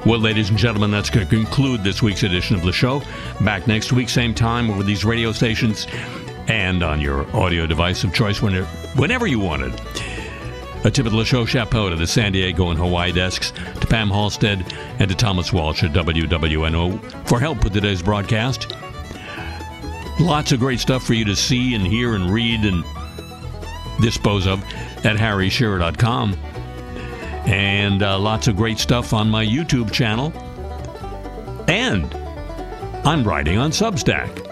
Well, ladies and gentlemen, that's going to conclude this week's edition of the show. Back next week, same time, over these radio stations and on your audio device of choice whenever you want it. A tip of the show chapeau to the San Diego and Hawaii desks, to Pam Halstead, and to Thomas Walsh at WWNO for help with today's broadcast. Lots of great stuff for you to see and hear and read and dispose of at harryshearer.com. And lots of great stuff on my YouTube channel. And I'm writing on Substack.